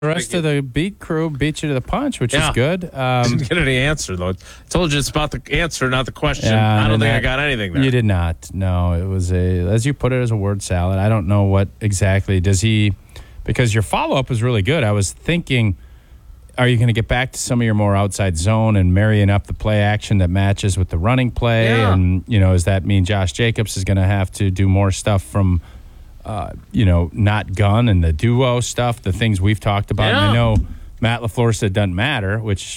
The rest of the beat crew beat you to the punch, which is good. Didn't get any answer, though. I told you it's about the answer, not the question. Yeah, I don't think I got anything there. You did not. No, it was as you put it, as a word salad. I don't know what exactly. Does he, because your follow-up was really good. I was thinking, are you going to get back to some of your more outside zone and marrying up the play action that matches with the running play? Yeah. And, does that mean Josh Jacobs is going to have to do more stuff from not gun and the duo stuff, the things we've talked about. Yeah. And I know Matt LaFleur said it doesn't matter, which